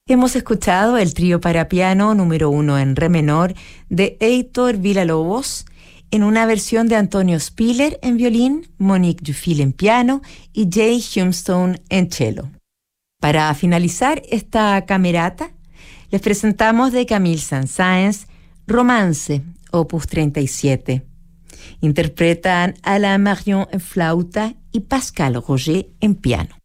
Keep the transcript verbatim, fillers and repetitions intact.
Hemos escuchado el trío para piano número uno en re menor de Heitor Villa-Lobos en una versión de Antonio Spiller en violín, Monique Dufil en piano y Jay Humstone en cello. Para finalizar esta camerata, les presentamos de Camille Saint-Saëns Romance, opus treinta y siete. Interpretan Alain Marion en flauta y Pascal Roger en piano.